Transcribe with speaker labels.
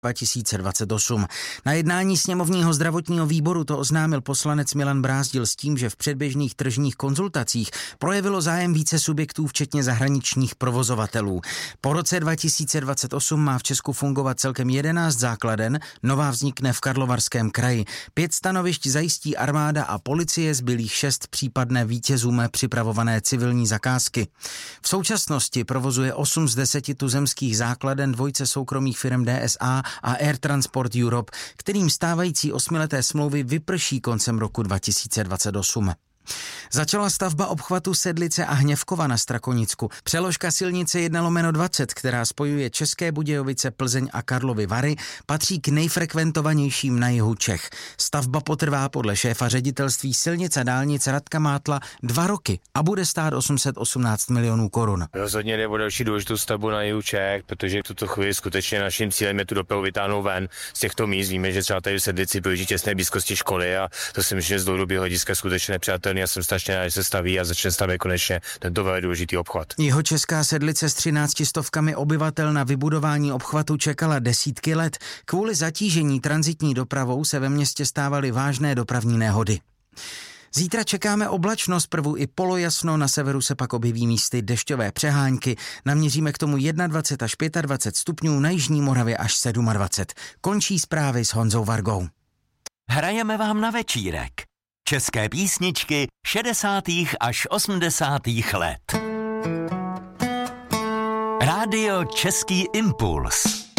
Speaker 1: 2028. Na jednání sněmovního zdravotního výboru to oznámil poslanec Milan Brázdil s tím, že v předběžných tržních konzultacích projevilo zájem více subjektů, včetně zahraničních provozovatelů. Po roce 2028 má v Česku fungovat celkem 11 základen, nová vznikne v Karlovarském kraji. 5 stanovišť zajistí armáda a policie, zbylých 6 případné vítězům připravované civilní zakázky. V současnosti provozuje 8 z 10 tuzemských základen dvojce soukromých firm DSA a Air Transport Europe, kterým stávající 8leté smlouvy vyprší koncem roku 2028. Začala stavba obchvatu Sedlice a Hněvkova na Strakonicku. Přeložka silnice 1/20, která spojuje České Budějovice, Plzeň a Karlovy Vary, patří k nejfrekventovanějším na jihu Čech. Stavba potrvá podle šéfa ředitelství silnic a dálnic Radka Mátla 2 roky a bude stát 818 milionů korun.
Speaker 2: Rozhodně jde o další důležitou stavbu na jihu Čech, protože v tuto chvíli skutečně naším cílem je tu dopravu vytáhnout ven z těchto míst. Víme, že třeba tady v Sedlici projíždí těsné blízkosti školy a to si myslím, že z dlouhodobého hlediska skutečně nepřijatelné. Já jsem strašně rád, že se staví a začne stavět konečně tento velmi důležitý obchvat.
Speaker 1: Jihočeská Sedlice s 13 stovkami obyvatel na vybudování obchvatu čekala desítky let. Kvůli zatížení tranzitní dopravou se ve městě stávaly vážné dopravní nehody. Zítra čekáme oblačnost, prvu i polojasno, na severu se pak objeví místy dešťové přehánky. Naměříme k tomu 21 až 25 stupňů, na jižní Moravě až 27. Končí zprávy s Honzou Vargou.
Speaker 3: Hrajeme vám na večírek. České písničky 60. až 80. let. Rádio Český impuls.